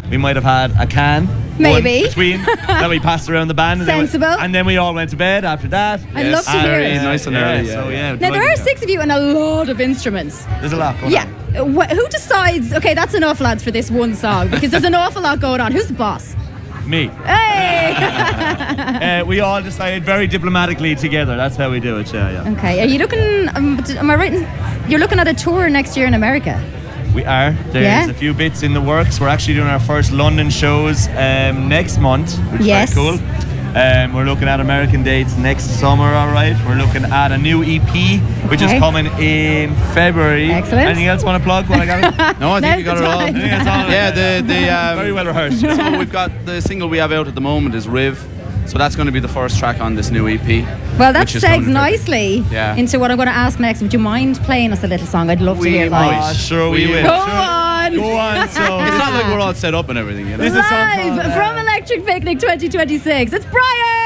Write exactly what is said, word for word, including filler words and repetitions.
we might have had a can. Maybe. Between that we passed around the band. And Sensible. Then we, and then we all went to bed after that. I'd love to hear Early, it. nice and Yeah, early. so yeah. Now, there are six of you and a lot of instruments. There's a lot going Yeah. on. Wh- who decides, okay, that's enough, lads, for this one song, because there's an awful lot going on. Who's the boss? Me. Hey! Uh, we all decided very diplomatically together. That's how we do it, yeah, yeah. Okay, are you looking, um, am I right in, you're looking at a tour next year in America? We are. There's Yeah. a few bits in the works. We're actually doing our first London shows um, next month, which Yes. is very cool. Um, we're looking at American dates next summer, all right. We're looking at a new E P, which Okay. is coming in February. Excellent. Anything else want to plug? What I got? No, I think Now's you got the it all. time. I think that's all. Yeah, the the um, Very well rehearsed. So we've got the single we have out at the moment is Riv. So that's going to be the first track on this new E P. Well, that which is coming segs in February. nicely Yeah. into what I'm going to ask next. Would you mind playing us a little song? I'd love to We hear it might. live. Oh, sure we We will. Go Sure. on! Go on, so. It's not like we're all set up and everything, you know. This is a song Live called, uh, from Electric Picnic twenty twenty-six. It's Brian!